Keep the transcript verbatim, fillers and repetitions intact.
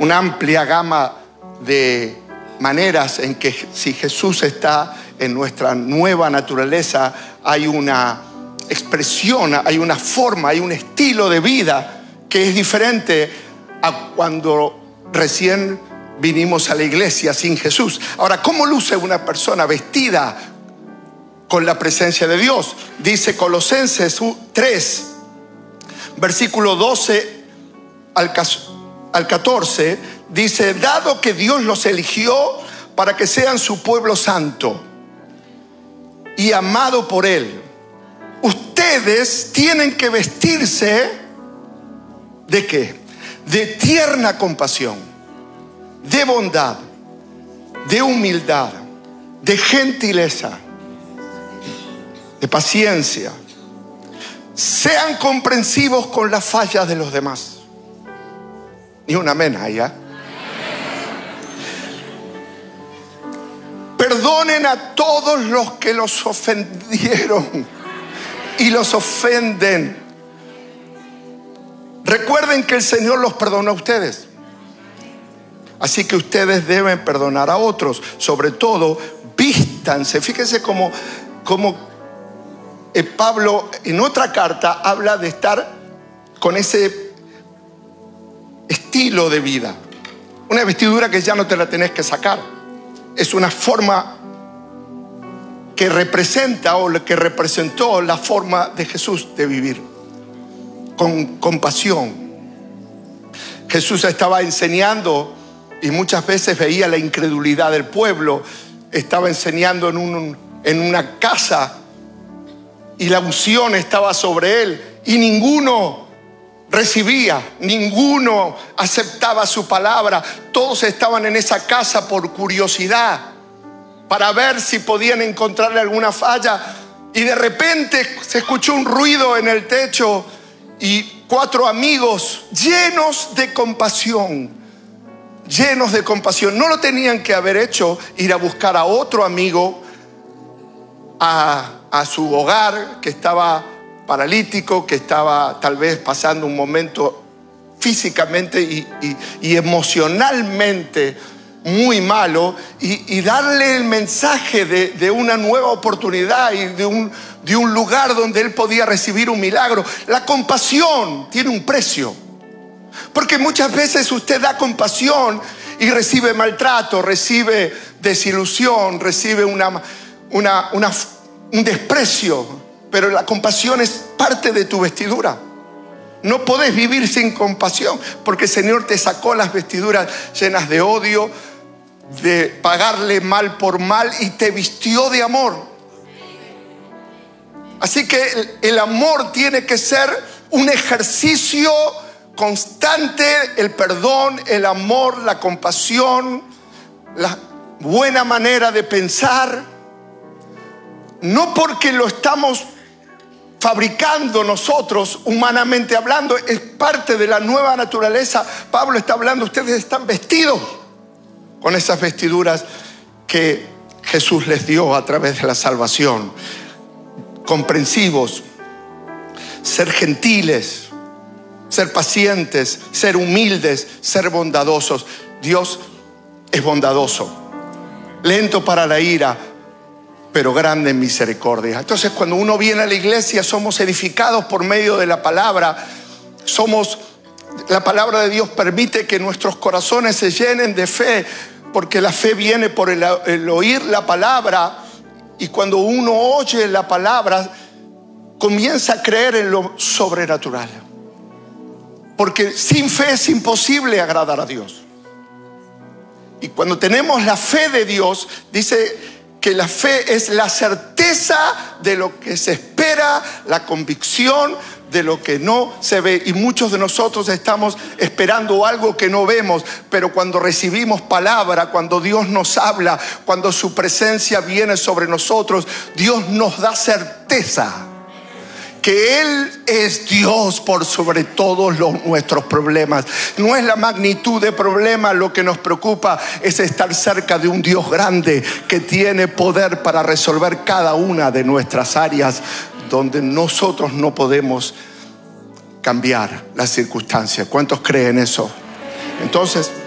una amplia gama de maneras en que si Jesús está en nuestra nueva naturaleza, hay una expresión, hay una forma, hay un estilo de vida que es diferente a cuando recién vinimos a la iglesia sin Jesús. Ahora, ¿cómo luce una persona vestida con la presencia de Dios? Dice Colosenses tres, versículo doce al catorce, dice: dado que Dios los eligió para que sean su pueblo santo y amado por Él, ustedes tienen que vestirse ¿de qué? De tierna compasión, de bondad, de humildad, de gentileza, de paciencia. Sean comprensivos con las fallas de los demás. Ni un amén allá. Perdonen a todos los que los ofendieron y los ofenden. Recuerden que el Señor los perdonó a ustedes. Así que ustedes deben perdonar a otros. Sobre todo, vístanse. Fíjense cómo, cómo eh, Pablo en otra carta habla de estar con ese estilo de vida. Una vestidura que ya no te la tenés que sacar. Es una forma que representa o que representó la forma de Jesús de vivir. Con compasión. Jesús estaba enseñando y muchas veces veía la incredulidad del pueblo. Estaba enseñando en, un, en una casa y la unción estaba sobre él y ninguno recibía, ninguno aceptaba su palabra. Todos estaban en esa casa por curiosidad, para ver si podían encontrarle alguna falla. Y de repente se escuchó un ruido en el techo y cuatro amigos llenos de compasión, llenos de compasión. No lo tenían que haber hecho, ir a buscar a otro amigo a, a su hogar que estaba paralítico, que estaba tal vez pasando un momento físicamente y, y, y emocionalmente muy malo, y, y darle el mensaje de, de una nueva oportunidad y de un, de un lugar donde él podía recibir un milagro. La compasión tiene un precio, porque muchas veces usted da compasión y recibe maltrato, recibe desilusión, recibe una, una, una, un desprecio, pero la compasión es parte de tu vestidura. No podés vivir sin compasión, porque el Señor te sacó las vestiduras llenas de odio, de pagarle mal por mal, y te vistió de amor. Así que el, el amor tiene que ser un ejercicio constante. El perdón, el amor, la compasión, la buena manera de pensar. No porque lo estamos fabricando nosotros, humanamente hablando, es parte de la nueva naturaleza. Pablo está hablando, ustedes están vestidos con esas vestiduras que Jesús les dio a través de la salvación. Comprensivos, ser gentiles, ser pacientes, ser humildes, ser bondadosos. Dios es bondadoso, lento para la ira, pero grande en misericordia. Entonces, cuando uno viene a la iglesia, somos edificados por medio de la palabra. Somos, la palabra de Dios permite que nuestros corazones se llenen de fe, porque la fe viene por el, el oír la palabra. Y cuando uno oye la palabra, comienza a creer en lo sobrenatural, porque sin fe es imposible agradar a Dios. Y cuando tenemos la fe de Dios, dice que la fe es la certeza de lo que se espera, la convicción de lo que no se ve. Y muchos de nosotros estamos esperando algo que no vemos, pero cuando recibimos palabra, cuando Dios nos habla, cuando su presencia viene sobre nosotros, Dios nos da certeza que Él es Dios por sobre todos los, nuestros problemas. No es la magnitud de problema lo que nos preocupa, es estar cerca de un Dios grande que tiene poder para resolver cada una de nuestras áreas donde nosotros no podemos cambiar las circunstancias. ¿Cuántos creen eso? Entonces,